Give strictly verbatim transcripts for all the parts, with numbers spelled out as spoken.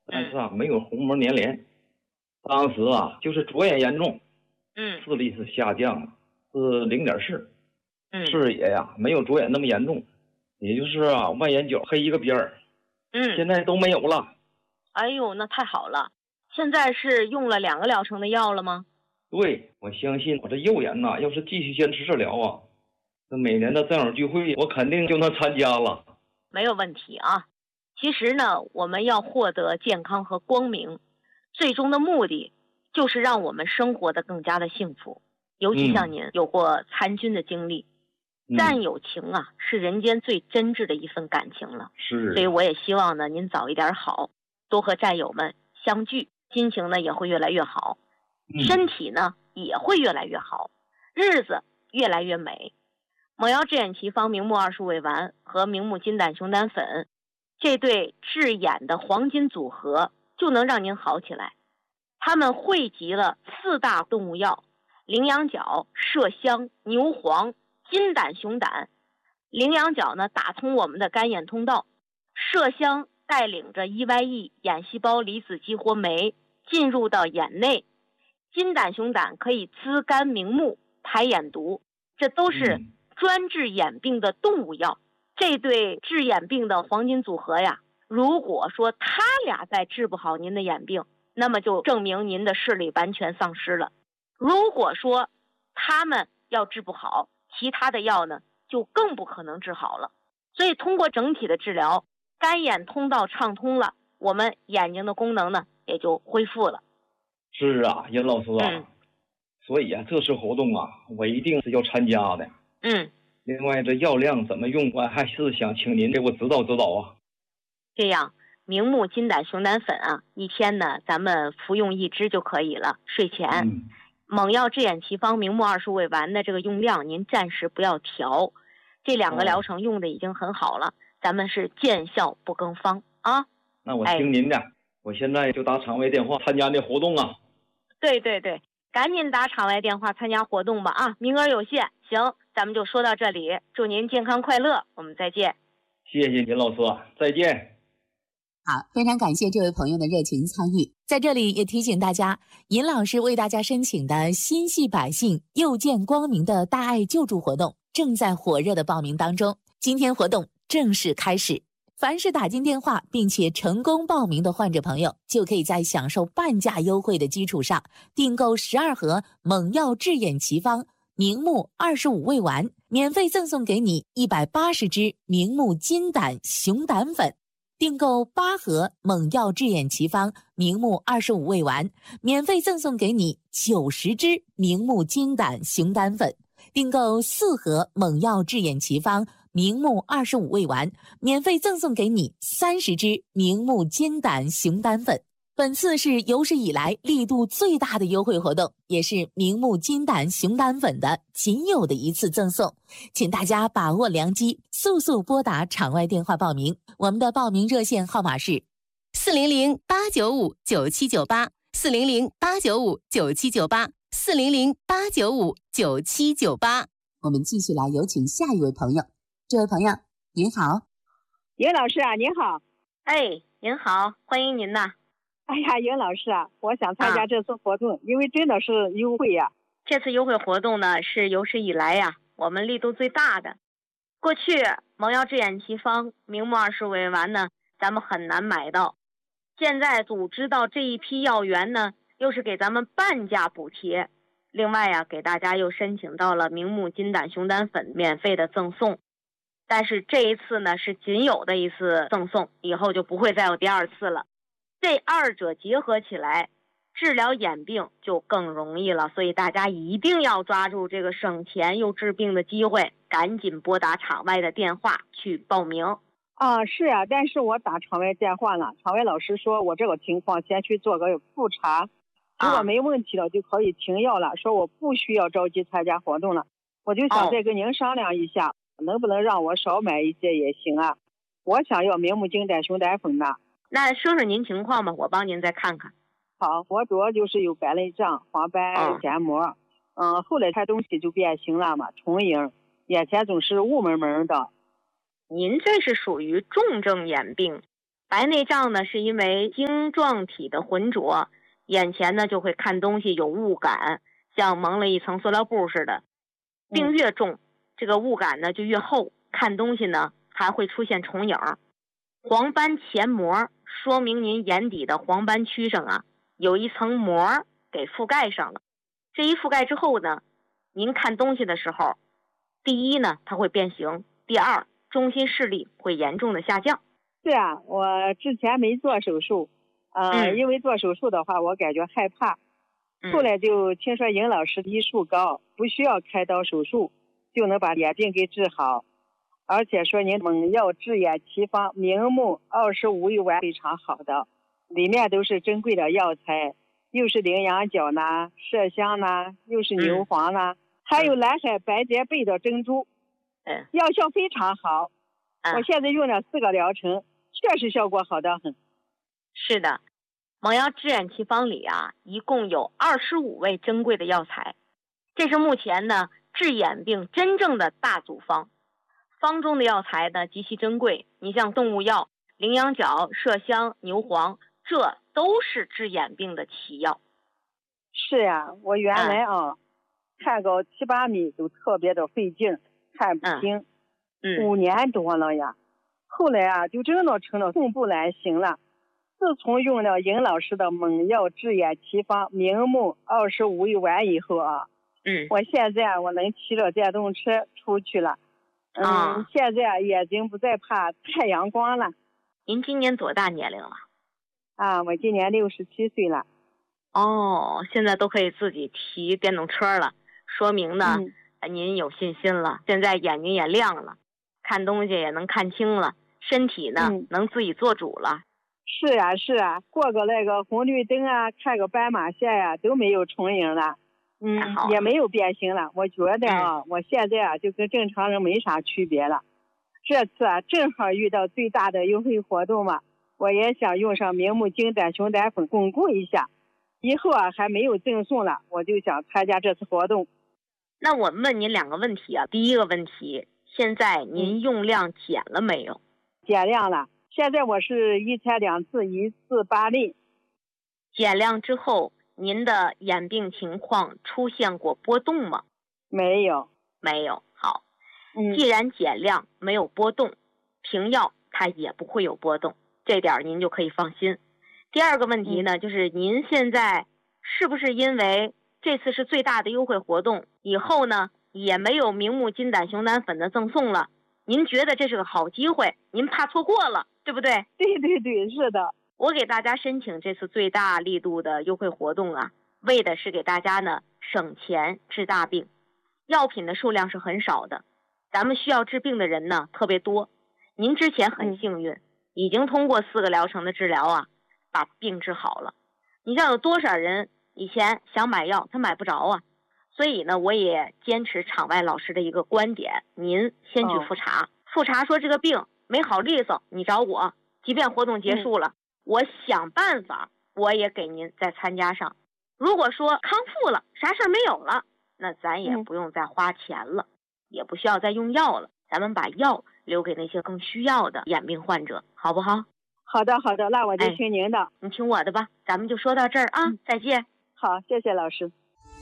但是啊没有虹膜粘连。当时啊就是左眼严重， 嗯， 视力是下降了，是零点四， 嗯， 视野呀没有左眼那么严重，也就是啊外眼角黑一个边儿， 嗯， 现在都没有了。 哎呦，那太好了！现在是用了两个疗程的药了吗？ 对，我相信我这右眼呐，要是继续坚持治疗啊，那每年的战友聚会我肯定就能参加了。 没有问题啊。其实呢，我们要获得健康和光明，最终的目的就是让我们生活得更加的幸福。尤其像您有过参军的经历， 嗯、 战友情啊，是人间最真挚的一份感情了。 是， 所以我也希望呢，您早一点好，多和战友们相聚，心情呢也会越来越好， 嗯、 身体呢也会越来越好，日子越来越美。蒙药智眼奇方明目二十五味丸和明目金胆熊胆粉这对治眼的黄金组合就能让您好起来。它们汇集了四大动物药：羚羊角、麝香、牛黄、金胆熊胆。羚羊角呢打通我们的肝眼通道，麝香带领着 E Y E 眼细胞离子激活酶进入到眼内，金胆熊胆可以滋肝明目、排眼毒，这都是专治眼病的动物药。这对治眼病的黄金组合呀，如果说他俩再治不好您的眼病，那么就证明您的视力完全丧失了。如果说他们要治不好，其他的药呢就更不可能治好了。所以通过整体的治疗，肝眼通道畅通了，我们眼睛的功能呢也就恢复了。 是啊，尹老师啊、嗯、所以啊这次活动啊我一定是要参加的。 嗯， 另外这药量怎么用，我还是想请您给我指导指导啊。 这样明目金胆熊胆粉啊，一天呢咱们服用一支就可以了，睡前。 嗯， 蒙药智眼奇方明目二十五味丸的这个用量您暂时不要调，这两个疗程用的已经很好了、哦、咱们是见效不更方啊。 那我听您的、哎、我现在就打场外电话参加那活动啊。 对对对，赶紧打场外电话参加活动吧啊，名额有限。行，咱们就说到这里，祝您健康快乐，我们再见。 谢谢尹老师，再见。 好，非常感谢这位朋友的热情参与。在这里也提醒大家，尹老师为大家申请的心系百姓又见光明的大爱救助活动正在火热的报名当中，今天活动正式开始。凡是打进电话并且成功报名的患者朋友，就可以在享受半价优惠的基础上，订购十二盒蒙药智眼奇方明目二十五味丸，免费赠送给你一百八十支明目金胆熊胆粉。订购八盒蒙药智眼奇方明目二十五味丸，免费赠送给你九十支明目金胆熊胆粉。订购四盒蒙药智眼奇方明目二十五味丸，免费赠送给你三十支明目金胆熊胆粉。本次是有史以来力度最大的优惠活动，也是明目金胆熊胆粉的仅有的一次赠送，请大家把握良机，速速拨打场外电话报名。我们的报名热线号码是四零零八九五九七九八，四零零八九五九七九八，四零零八九五九七九八。我们继续来有请下一位朋友。这位朋友您好。 尹老师啊，您好。 哎，您好，欢迎您呐。 哎呀，尹老师啊，我想参加这次活动、啊、因为真的是优惠呀、啊。 这次优惠活动呢是有史以来呀、啊、我们力度最大的。过去蒙药智眼奇方明目二十五味丸呢咱们很难买到，现在组织到这一批药源呢又是给咱们半价补贴，另外呀、啊、给大家又申请到了明目金胆熊胆粉免费的赠送。但是这一次呢是仅有的一次赠送，以后就不会再有第二次了。这二者结合起来，治疗眼病就更容易了，所以大家一定要抓住这个省钱又治病的机会，赶紧拨打场外的电话去报名。 啊，是啊，但是我打场外电话了，场外老师说我这个情况先去做个复查，如果没问题了就可以停药了，说我不需要着急参加活动了。我就想再跟您商量一下、哦、能不能让我少买一些也行啊？我想要明目金胆熊胆粉呢。 那说说您情况吧，我帮您再看看。 好，我主要就是有白内障、黄斑瘠膜，嗯、呃，后来看东西就变形了嘛，重影，眼前总是雾蒙蒙的。 您这是属于重症眼病， 白内障呢，是因为晶状体的浑浊，眼前呢就会看东西有雾感，像蒙了一层塑料布似的。病越重，嗯、这个雾感呢就越厚，看东西呢还会出现重影。黄斑前膜说明您眼底的黄斑区上啊有一层膜给覆盖上了。这一覆盖之后呢，您看东西的时候，第一呢它会变形，第二中心视力会严重的下降。 是啊，我之前没做手术，呃，嗯、因为做手术的话我感觉害怕，嗯、后来就听说尹老师医术高，不需要开刀手术就能把眼病给治好。而且说您猛药治眼奇方明目二十五味丸非常好的，里面都是珍贵的药材，又是羚羊角呢、麝香呢，又是牛黄呢，嗯、还有蓝海白蝶贝的珍珠，嗯，药效非常好。嗯、我现在用了四个疗程，确实效果好得很。 是的，猛药治眼奇方里啊，一共有二十五味珍贵的药材，这是目前呢治眼病真正的大组方。方中的药材呢极其珍贵，你像动物药、羚羊角、麝香、牛黄，这都是治眼病的奇药。 是呀，我原来啊、嗯、看个七八米都特别的费劲，看不清，嗯，五年多了呀。后来啊就真的成了寸步难行了。自从用了尹老师的猛药治眼奇方明目二十五味丸以后啊，嗯，我现在我能骑着电动车出去了。嗯，啊、现在眼睛不再怕太阳光了。 您今年多大年龄了？ 啊，我今年六十七岁了。 哦，现在都可以自己骑电动车了，说明呢，嗯、您有信心了。现在眼睛也亮了，看东西也能看清了，身体呢、嗯、能自己做主了。 是啊是啊，过个那个红绿灯啊，看个斑马线呀、啊，都没有重影了。嗯，也没有变形了。我觉得啊，嗯、我现在啊就跟正常人没啥区别了。这次啊正好遇到最大的优惠活动嘛，我也想用上明目金胆熊胆粉巩固一下。以后啊还没有赠送了，我就想参加这次活动。 那我问您两个问题啊，第一个问题，现在您用量减了没有？ 减量了，现在我是一天两次，一次八粒。 减量之后，您的眼病情况出现过波动吗？ 没有。 没有。好，嗯、既然减量没有波动，停药它也不会有波动，这点您就可以放心。第二个问题呢，嗯、就是您现在是不是因为这次是最大的优惠活动，以后呢也没有明目金胆熊胆粉的赠送了，您觉得这是个好机会，您怕错过了，对不对？ 对对对，是的。 我给大家申请这次最大力度的优惠活动啊，为的是给大家呢省钱治大病。药品的数量是很少的，咱们需要治病的人呢特别多。您之前很幸运，嗯、已经通过四个疗程的治疗啊，把病治好了。你像有多少人以前想买药他买不着啊？所以呢，我也坚持场外老师的一个观点，您先去复查，哦、复查说这个病没好利索，你找我，即便活动结束了。嗯我想办法，我也给您再参加上。如果说康复了，啥事儿没有了，那咱也不用再花钱了，嗯、也不需要再用药了。咱们把药留给那些更需要的眼病患者，好不好？ 好的，好的，那我就听您的。哎、 你听我的吧，咱们就说到这儿啊，嗯、再见。 好，谢谢老师。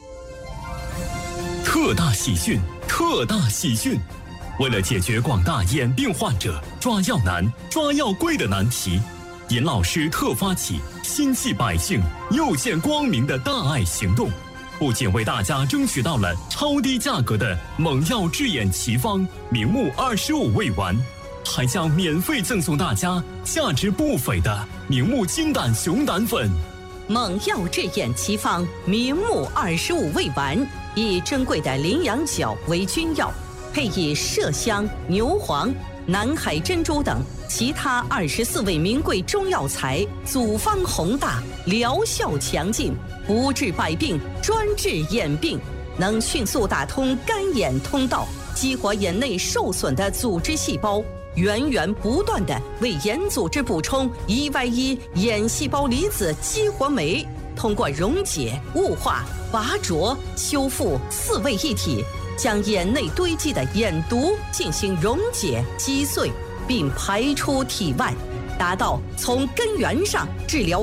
特大喜讯，特大喜讯！为了解决广大眼病患者抓药难、抓药贵的难题。尹老师特发起心系百姓、又见光明的大爱行动，不仅为大家争取到了超低价格的猛药治眼奇方明目二十五味丸，还将免费赠送大家价值不菲的明目金胆熊胆粉。 猛药治眼奇方明目二十五味丸，以珍贵的羚羊角为君药，配以麝香、牛黄、南海珍珠等其他二十四味名贵中药材，组方宏大，疗效强劲，不治百病，专治眼病，能迅速打通干眼通道，激活眼内受损的组织细胞，源源不断地为眼组织补充一 Y 一眼细胞离子激活酶，通过溶解、雾化、拔灼、修复四位一体，将眼内堆积的眼毒进行溶解击碎，并排出体外， 达到从根源上治疗